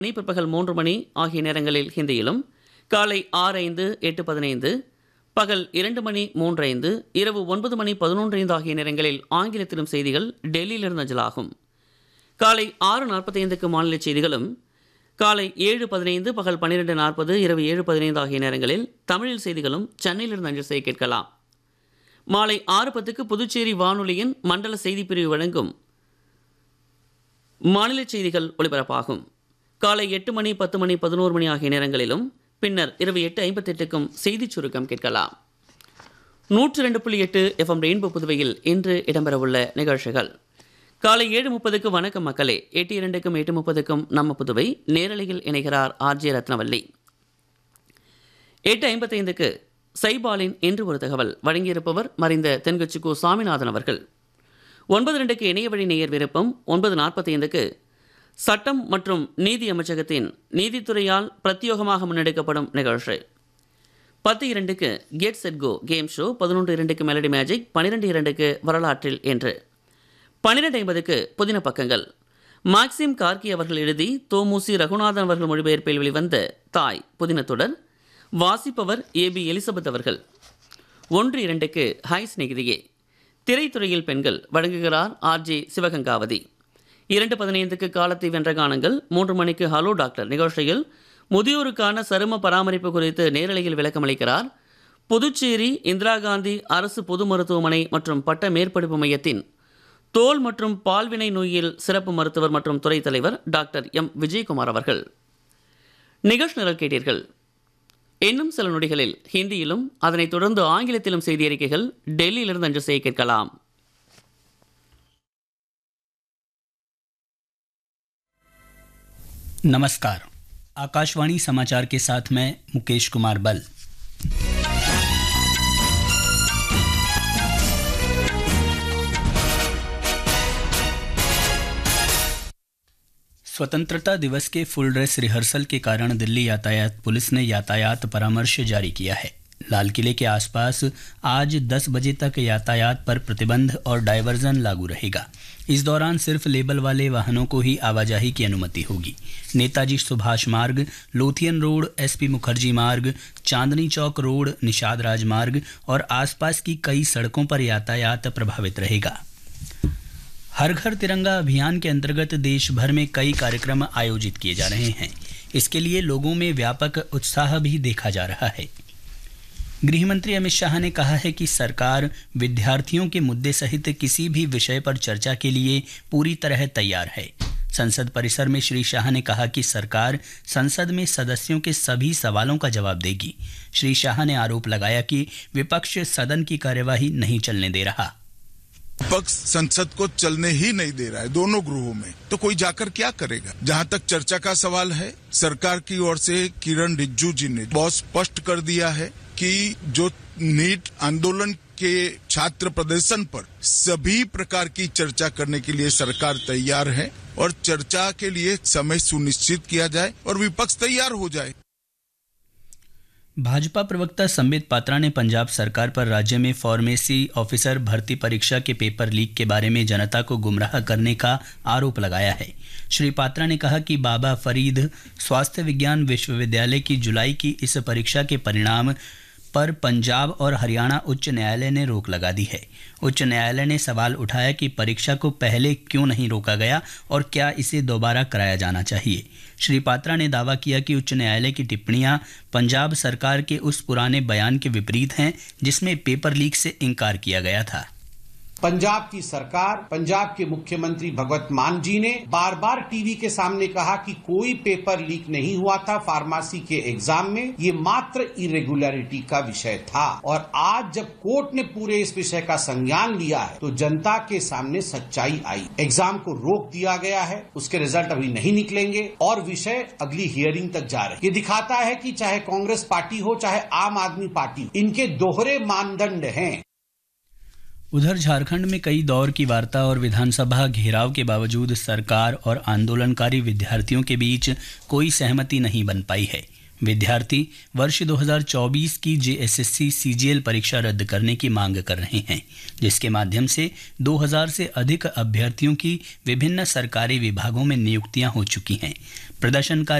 பிற்பகல் 3 மணி ஆகிய நேரங்களில் ஹிந்தியிலும், காலை 6:05, 8:15, பகல் 2 மணி 3:05, இரவு 9 மணி 11:05 ஆகிய நேரங்களில் ஆங்கிலத்திலும் செய்திகள் டெல்லியிலிருந்து அஞ்சலாகும். காலை 6:45க்கு மாநில செய்திகளும், காலை 7:15, பகல் 12:40, இரவு 7:15 ஆகிய நேரங்களில் தமிழில் செய்திகளும் சென்னையிலிருந்து அஞ்சல் செய்ய கேட்கலாம். மாலை 6:10க்கு புதுச்சேரி வானொலியின் மண்டல செய்திப்பிரிவு வழங்கும் மாநில செய்திகள் ஒலிபரப்பாகும். காலை 8 மணி, 10 மணி, 11 மணி ஆகிய நேரங்களிலும், பின்னர் இரவு 8:58க்கும் செய்திச் சுருக்கம் கேட்கலாம். 102.8 FM ரெயின்போ புதுவையில் இன்று இடம்பெறவுள்ள நிகழ்ச்சிகள்: காலை 7:30க்கு வணக்கம் மக்களே, 8:02க்கும் 8:30க்கும் நம்ம புதுவை நேரலையில் இணைகிறார் ஆர்ஜே ரத்னவல்லி. 8:55க்கு சைபாலின் இன்று ஒரு தகவல் வழங்கியிருப்பவர் மறைந்த தென்கட்சிக்கோ சாமிநாதன் அவர்கள். 9:02க்கு இணைய வழி நேயர் விருப்பம். 9:45க்கு சட்டம் மற்றும் நீதி அமைச்சகத்தின் நீதித்துறையால் பிரத்யோகமாக முன்னெடுக்கப்படும் நிகழ்ச்சி. 10:02க்கு get set go game show. 11:02க்கு melody magic. 12:02க்கு வரலாற்றில் என்று. 12:50க்கு புதின பக்கங்கள். மாக்சிம் கார்கி அவர்கள் எழுதி தோமுசி ரகுநாதன் அவர்கள் மொழிபெயர்ப்பில் வெளிவந்த தாய் புதினத்துடன் வாசிப்பவர் ஏபி எலிசபெத் அவர்கள். 1:02க்கு ஹை ஸ்நேகிதியே திரைத்துறையில் பெண்கள் வழங்குகிறார் ஆர்ஜே சிவகங்காவதி. 2:15க்கு காலத்தை வென்ற கானங்கள். 3 மணிக்கு ஹலோ டாக்டர் நிகழ்ச்சியில் முதியோருக்கான சரும பராமரிப்பு குறித்து நேரலையில் விளக்கமளிக்கிறார் புதுச்சேரி இந்திரா காந்தி அரசு பொது மருத்துவமனை மற்றும் பட்ட மேற்படிப்பு மையத்தின் தோல் மற்றும் பால்வினை நோயில் சிறப்பு மருத்துவர் மற்றும் துறை தலைவர் டாக்டர் எம் விஜயகுமார் அவர்கள். நிகழ்ச்சி நிரல் கேட்டீர்கள். இன்னும் சில நொடிகளில் ஹிந்தியிலும் அதனைத் தொடர்ந்து ஆங்கிலத்திலும் செய்தி அறிக்கைகள் டெல்லியிலிருந்து அஞ்சல் செய்ய கேட்கலாம். नमस्कार, आकाशवाणी समाचार के साथ मैं मुकेश कुमार बल। स्वतंत्रता दिवस के फुल ड्रेस रिहर्सल के कारण दिल्ली यातायात पुलिस ने यातायात परामर्श जारी किया है। लाल किले के आसपास आज 10 बजे तक यातायात पर प्रतिबंध और डायवर्जन लागू रहेगा। इस दौरान सिर्फ लेबल वाले वाहनों को ही आवाजाही की अनुमति होगी। नेताजी सुभाष मार्ग, लोथियन रोड, एसपी मुखर्जी मार्ग, चांदनी चौक रोड, निषाद राजमार्ग और आसपास की कई सड़कों पर यातायात प्रभावित रहेगा। हर घर तिरंगा अभियान के अंतर्गत देश भर में कई कार्यक्रम आयोजित किए जा रहे हैं। इसके लिए लोगों में व्यापक उत्साह भी देखा जा रहा है। गृहमंत्री अमित शाह ने कहा है कि सरकार विद्यार्थियों के मुद्दे सहित किसी भी विषय पर चर्चा के लिए पूरी तरह तैयार है। संसद परिसर में श्री शाह ने कहा कि सरकार संसद में सदस्यों के सभी सवालों का जवाब देगी। श्री शाह ने आरोप लगाया कि विपक्ष सदन की कार्यवाही नहीं चलने दे रहा। विपक्ष संसद को चलने ही नहीं दे रहा है दोनों गृहों में, तो कोई जाकर क्या करेगा। जहां तक चर्चा का सवाल है, सरकार की ओर से किरण रिजिजू जी ने बहुत स्पष्ट कर दिया है कि जो नीट आंदोलन के छात्र प्रदर्शन पर सभी प्रकार की चर्चा करने के लिए सरकार तैयार है और चर्चा के लिए समय सुनिश्चित किया जाए और विपक्ष तैयार हो जाए। भाजपा प्रवक्ता संबित पात्रा ने पंजाब सरकार पर राज्य में फार्मेसी ऑफिसर भर्ती परीक्षा के पेपर लीक के बारे में जनता को गुमराह करने का आरोप लगाया है। श्री पात्रा ने कहा कि बाबा फरीद स्वास्थ्य विज्ञान विश्वविद्यालय की जुलाई की इस परीक्षा के परिणाम पर पंजाब और हरियाणा उच्च न्यायालय ने रोक लगा दी है। उच्च न्यायालय ने सवाल उठाया कि परीक्षा को पहले क्यों नहीं रोका गया और क्या इसे दोबारा कराया जाना चाहिए। श्री पात्रा ने दावा किया कि उच्च न्यायालय की टिप्पणियां पंजाब सरकार के उस पुराने बयान के विपरीत हैं जिसमें पेपर लीक से इनकार किया गया था। पंजाब की सरकार, पंजाब के मुख्यमंत्री भगवत मान जी ने बार बार टीवी के सामने कहा कि कोई पेपर लीक नहीं हुआ था फार्मेसी के एग्जाम में, ये मात्र इरेगुलरिटी का विषय था। और आज जब कोर्ट ने पूरे इस विषय का संज्ञान लिया है तो जनता के सामने सच्चाई आई। एग्जाम को रोक दिया गया है, उसके रिजल्ट अभी नहीं निकलेंगे और विषय अगली हियरिंग तक जा रहे। ये दिखाता है कि चाहे कांग्रेस पार्टी हो चाहे आम आदमी पार्टी, इनके दोहरे मानदंड हैं। उधर झारखंड में कई दौर की वार्ता और विधानसभा घेराव के बावजूद सरकार और आंदोलनकारी विद्यार्थियों के बीच कोई सहमति नहीं बन पाई है। विद्यार्थी वर्ष 2024 की जेएसएससी सीजीएल परीक्षा रद्द करने की मांग कर रहे हैं, जिसके माध्यम से 2000 से अधिक अभ्यर्थियों की विभिन्न सरकारी विभागों में नियुक्तियां हो चुकी हैं। प्रदर्शनकारी